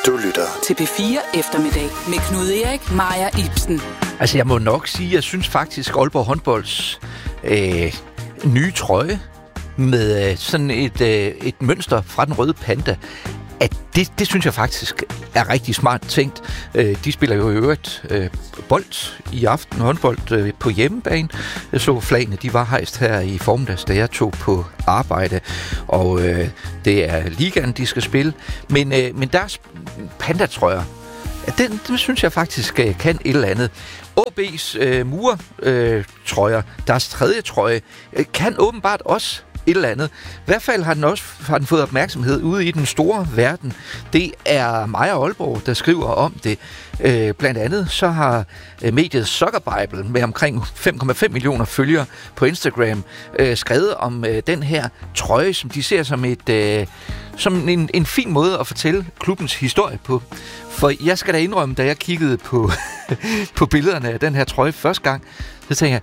Du lytter til P4 Eftermiddag med Knud Erik, Maja Ibsen. Altså, jeg må nok sige, jeg synes faktisk, Aalborg Håndbolds nye trøje med sådan et mønster fra den røde panda, at det synes jeg faktisk er rigtig smart tænkt. De spiller jo i øvrigt bold i aften, håndbold på hjemmebane. Jeg så flagene, de var hejst her i formiddags, da jeg tog på arbejde, og det er ligaen, de skal spille. Men deres pandatrøjer, den synes jeg faktisk kan et eller andet. OB's trøjer, deres tredje trøje, kan åbenbart også et eller andet. I hvert fald har den fået opmærksomhed ude i den store verden. Det er Maja Aalborg, der skriver om det. Blandt andet så har mediet Soccer Bible med omkring 5,5 millioner følgere på Instagram skrevet om den her trøje, som de ser som en fin måde at fortælle klubbens historie på. For jeg skal da indrømme, da jeg kiggede på billederne af den her trøje første gang, så tænkte jeg,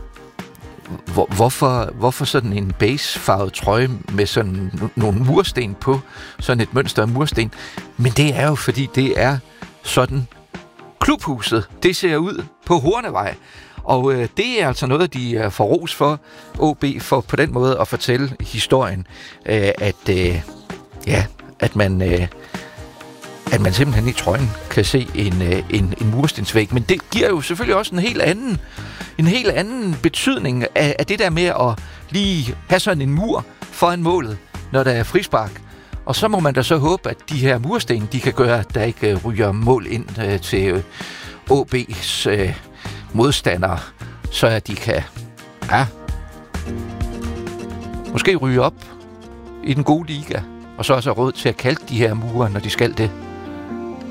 hvorfor sådan en beigefarvet trøje med sådan nogle mursten på, sådan et mønster af mursten? Men det er jo, fordi det er sådan klubhuset, det ser ud på Hornevej. Og det er altså noget, de får ros for, OB, for på den måde at fortælle historien, at man simpelthen i trøjen kan se en murstensvæg. Men det giver jo selvfølgelig også en helt anden betydning af det der med at lige have sådan en mur foran målet, når der er frispark. Og så må man da så håbe, at de her mursten, de kan gøre, at der ikke ryger mål ind til OB's modstandere, så at de kan måske ryge op i den gode liga, og så også have råd til at kalke de her mure, når de skal det.